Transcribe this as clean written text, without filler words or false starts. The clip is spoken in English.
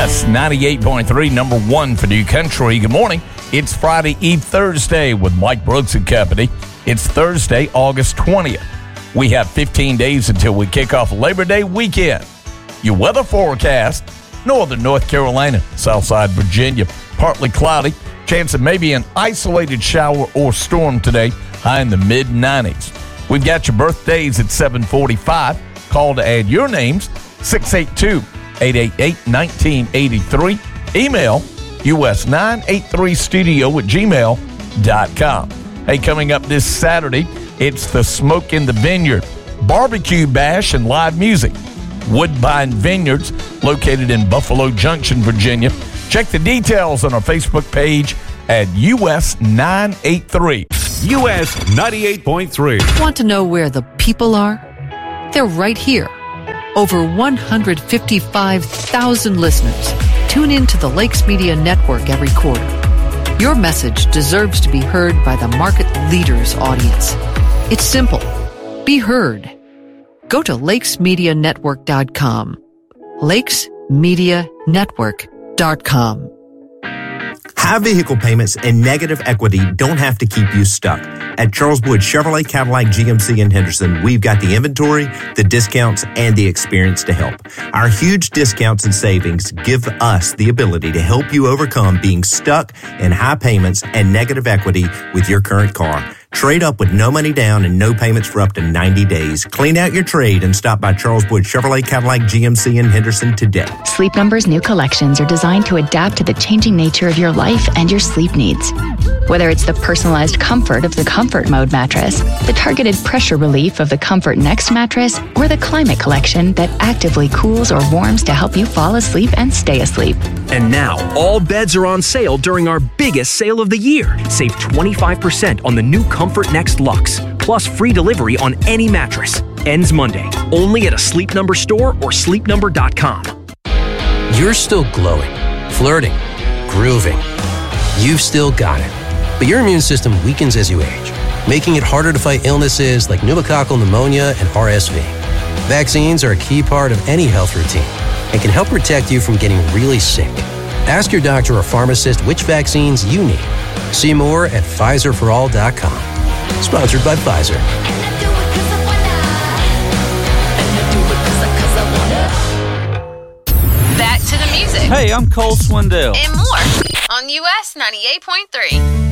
US 98.3, number one for New Country. Good morning. It's Friday Eve Thursday with Mike Brooks and Company. It's Thursday, August 20th. We have 15 days until we kick off Labor Day weekend. Your weather forecast: northern North Carolina, Southside Virginia, partly cloudy. Chance of maybe an isolated shower or storm today, high in the mid-90s. We've got your birthdays at 7:45. Call to add your names, 682-888-1983. Email us983studio@gmail.com. Hey, coming up this Saturday, it's the Smoke in the Vineyard Barbecue Bash and live music. Woodbine Vineyards, located in Buffalo Junction, Virginia. Check the details on our Facebook page at US983. US 98.3. Want to know where the people are? They're right here. Over 155,000 listeners tune in to the Lakes Media Network every quarter. Your message deserves to be heard by the market leader's audience. It's simple. Be heard. Go to lakesmedianetwork.com. lakesmedianetwork.com. High vehicle payments and negative equity don't have to keep you stuck. At Charles Boyd Chevrolet Cadillac GMC in Henderson, we've got the inventory, the discounts, and the experience to help. Our huge discounts and savings give us the ability to help you overcome being stuck in high payments and negative equity with your current car. Trade up with no money down and no payments for up to 90 days. Clean out your trade and stop by Charles Boyd Chevrolet Cadillac GMC in Henderson today. Sleep Number's new collections are designed to adapt to the changing nature of your life and your sleep needs. Whether it's the personalized comfort of the Comfort Mode mattress, the targeted pressure relief of the Comfort Next mattress, or the Climate Collection that actively cools or warms to help you fall asleep and stay asleep. And now, all beds are on sale during our biggest sale of the year. Save 25% on the new Comfort Next Luxe, plus free delivery on any mattress. Ends Monday, only at a Sleep Number store or sleepnumber.com. You're still glowing, flirting, grooving. You've still got it. But your immune system weakens as you age, making it harder to fight illnesses like pneumococcal pneumonia and RSV. Vaccines are a key part of any health routine and can help protect you from getting really sick. Ask your doctor or pharmacist which vaccines you need. See more at PfizerForAll.com. Sponsored by Pfizer. Back to the music. Hey, I'm Cole Swindell. And more on US 98.3.